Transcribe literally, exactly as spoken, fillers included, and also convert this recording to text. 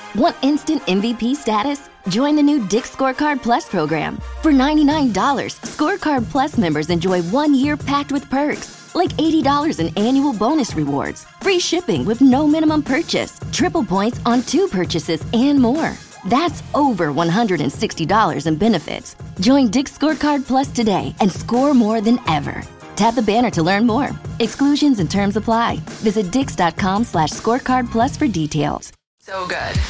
Want instant M V P status? Join the new Dick's Scorecard Plus program. For ninety-nine dollars, Scorecard Plus members enjoy one year packed with perks, like eighty dollars in annual bonus rewards, free shipping with no minimum purchase, triple points on two purchases, and more. That's over one hundred sixty dollars in benefits. Join Dick's Scorecard Plus today and score more than ever. Tap the banner to learn more. Exclusions and terms apply. Visit dix.com slash scorecard plus for details. So good.